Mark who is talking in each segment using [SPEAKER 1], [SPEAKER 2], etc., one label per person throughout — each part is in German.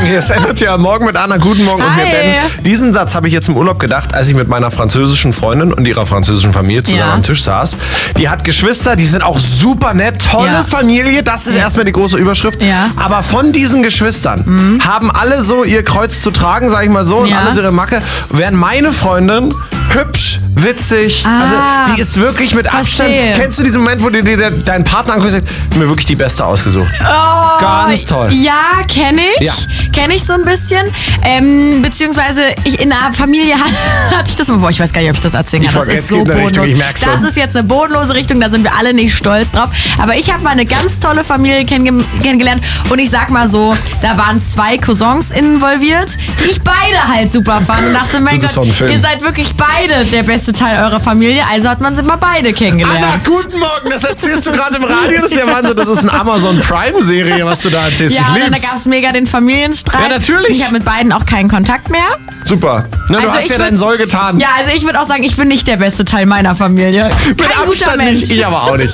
[SPEAKER 1] hier ist Energy Morgen mit Anna. Guten Morgen und mir Ben. Diesen Satz habe ich jetzt im Urlaub gedacht, als ich mit meiner französischen Freundin und ihrer französischen Familie zusammen am Tisch saß. Die hat Geschwister, die sind auch super nett, tolle Familie. Das ist erstmal die große Überschrift. Ja. Aber von diesen Geschwistern haben alle so ihr Kreuz zu tragen, sag ich mal so, und alle so ihre Macke. Während meine Freundin hübsch, witzig, also die ist wirklich mit Abstand. Kennst du diesen Moment, wo dir dein Partner anguckt und sagt, mir wirklich die Beste ausgesucht?
[SPEAKER 2] Oh,
[SPEAKER 1] ganz toll.
[SPEAKER 2] Ja, kenne ich. Ja. Kenne ich so ein bisschen. Beziehungsweise in der Familie hatte ich das mal. Boah, ich weiß gar nicht, ob ich das erzählen kann. Das ist so bodenlos. Das ist jetzt eine bodenlose Richtung, da sind wir alle nicht stolz drauf. Aber ich habe mal eine ganz tolle Familie kennengelernt. Und ich sag mal so, da waren 2 Cousins involviert, die ich beide halt super fand. Und dachte, mein Gott, ihr seid wirklich beide der beste Teil eurer Familie. Also hat man sie mal beide kennengelernt.
[SPEAKER 1] Anna, guten Morgen. Das erzählst du gerade im Radio. Das ist ja Wahnsinn. Das ist eine Amazon Prime-Serie, was du da erzählst.
[SPEAKER 2] Ja,
[SPEAKER 1] ich
[SPEAKER 2] und dann gab es mega den Familienstreit.
[SPEAKER 1] Ja, natürlich.
[SPEAKER 2] Ich habe mit beiden auch keinen Kontakt mehr.
[SPEAKER 1] Super. Na, du hast ja deinen Soll getan.
[SPEAKER 2] Ja, also ich würde auch sagen, ich bin nicht der beste Teil meiner Familie.
[SPEAKER 1] Mit Abstand nicht. Ich aber auch nicht.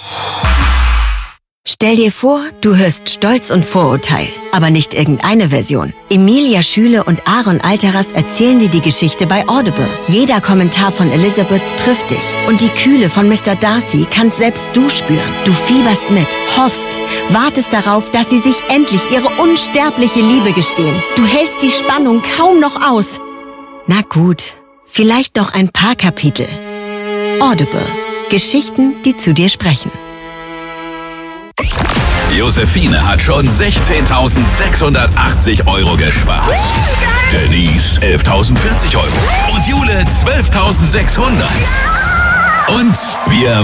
[SPEAKER 3] Stell dir vor, du hörst Stolz und Vorurteil, aber nicht irgendeine Version. Emilia Schüle und Aaron Alteras erzählen dir die Geschichte bei Audible. Jeder Kommentar von Elizabeth trifft dich. Und die Kühle von Mr. Darcy kannst selbst du spüren. Du fieberst mit, hoffst, wartest darauf, dass sie sich endlich ihre unsterbliche Liebe gestehen. Du hältst die Spannung kaum noch aus. Na gut, vielleicht noch ein paar Kapitel. Audible. Geschichten, die zu dir sprechen.
[SPEAKER 4] Josephine hat schon 16.680 € gespart. Denise 11.040 €. Und Jule 12.600. Und wir